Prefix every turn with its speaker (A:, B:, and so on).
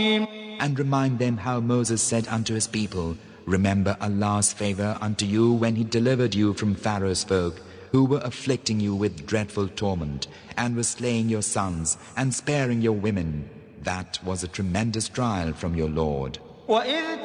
A: And remind them how Moses said unto his people, Remember Allah's favor unto you when He delivered you from Pharaoh's folk, who were afflicting you with dreadful torment, and were slaying your sons, and sparing your women. That was a tremendous trial from your Lord.